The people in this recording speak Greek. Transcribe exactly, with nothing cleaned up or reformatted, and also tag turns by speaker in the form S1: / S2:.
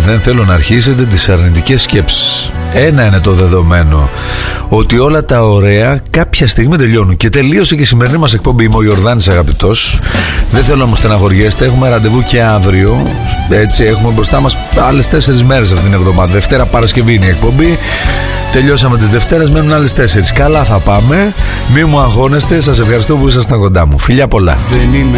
S1: δεν θέλω να αρχίσετε τις αρνητικές σκέψεις. Ένα είναι το δεδομένο, ότι όλα τα ωραία κάποια στιγμή τελειώνουν. Και τελείωσε και η σημερινή μας εκπομπή. Είμαι ο Ιορδάνης αγαπητός. Δεν θέλω να μου στεναχωριέστε. Έχουμε ραντεβού και αύριο. Έτσι, έχουμε μπροστά μας άλλες τέσσερις μέρες αυτήν την εβδομάδα. Δευτέρα, Παρασκευή είναι η εκπομπή. Τελειώσαμε τις Δευτέρες, μένουν άλλες τέσσερις. Καλά θα πάμε. Μη μου αγχώνεστε. Σας ευχαριστώ που ήσασταν κοντά μου. Φιλιά πολλά.
S2: Δεν είμαι